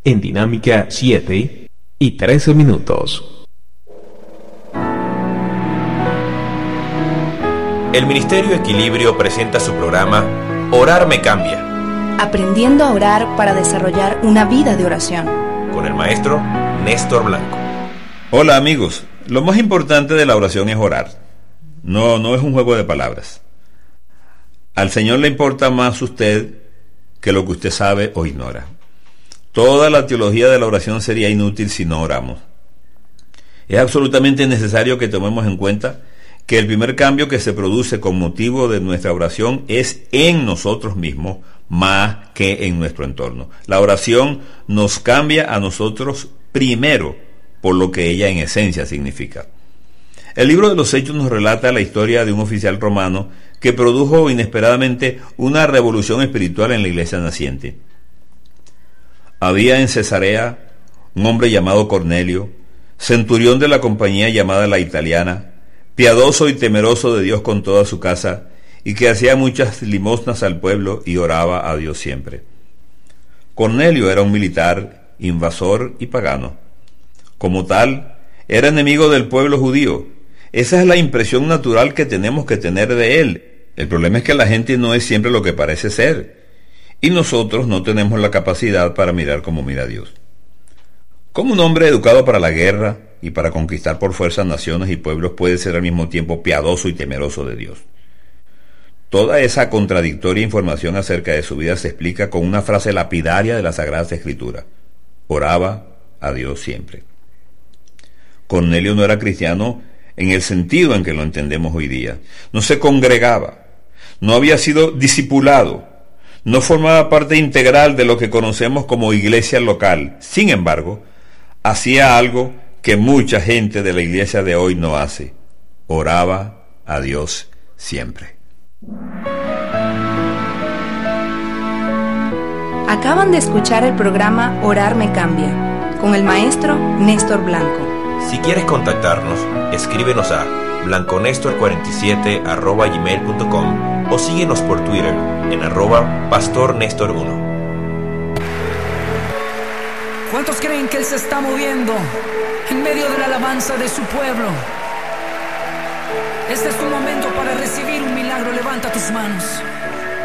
en Dinámica 7 y 13 minutos. El Ministerio Equilibrio presenta su programa Orar me cambia. Aprendiendo a orar para desarrollar una vida de oración. Con el maestro Néstor Blanco. Hola amigos, lo más importante de la oración es orar. No es un juego de palabras. Al Señor le importa más usted que lo que usted sabe o ignora. Toda la teología de la oración sería inútil si no oramos. Es absolutamente necesario que tomemos en cuenta que el primer cambio que se produce con motivo de nuestra oración es en nosotros mismos más que en nuestro entorno. La oración nos cambia a nosotros primero por lo que ella en esencia significa. El libro de los Hechos nos relata la historia de un oficial romano que produjo inesperadamente una revolución espiritual en la iglesia naciente. Había en Cesarea un hombre llamado Cornelio, centurión de la compañía llamada La Italiana, piadoso y temeroso de Dios con toda su casa, y que hacía muchas limosnas al pueblo y oraba a Dios siempre. Cornelio era un militar, invasor y pagano. Como tal, era enemigo del pueblo judío. Esa es la impresión natural que tenemos que tener de él. El problema es que la gente no es siempre lo que parece ser, y nosotros no tenemos la capacidad para mirar como mira Dios. ¿Cómo un hombre educado para la guerra y para conquistar por fuerza naciones y pueblos puede ser al mismo tiempo piadoso y temeroso de Dios? Toda esa contradictoria información acerca de su vida se explica con una frase lapidaria de las Sagradas Escrituras: oraba a Dios siempre. Cornelio no era cristiano en el sentido en que lo entendemos hoy día. No se congregaba, no había sido discipulado, no formaba parte integral de lo que conocemos como iglesia local. Sin embargo, hacía algo que mucha gente de la iglesia de hoy no hace: oraba a Dios siempre. Acaban de escuchar el programa Orar me cambia, con el maestro Néstor Blanco. Si quieres contactarnos, escríbenos a blanconestor47@gmail.com o síguenos por Twitter en @pastornestor1. ¿Cuántos creen que Él se está moviendo en medio de la alabanza de su pueblo? Este es tu momento para recibir un milagro. Levanta tus manos.